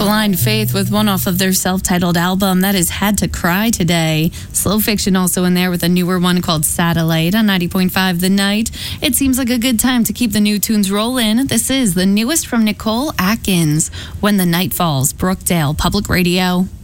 Blind Faith with one off of their self-titled album that is Had to Cry Today. Slow Fiction also in there with a newer one called Satellite on 90.5 The Night. It seems like a good time to keep the new tunes rolling. This is the newest from Nicole Atkins, When the Night Falls, Brookdale Public Radio.